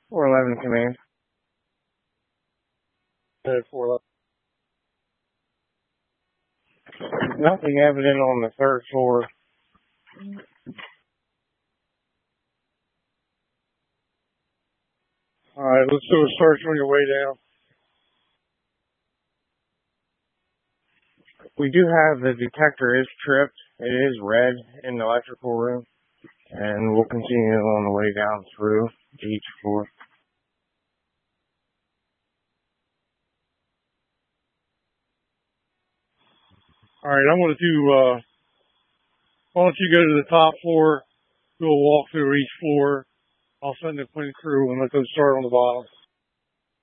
411 command. 411. Nothing evident on the third floor. Alright, let's do a search on your way down. We do have the detector is tripped. It is red in the electrical room. And we'll continue on the way down through each floor. Alright, I'm going to do, why don't you go to the top floor, do a walk through each floor. I'll send the clean crew and let them start on the bottom.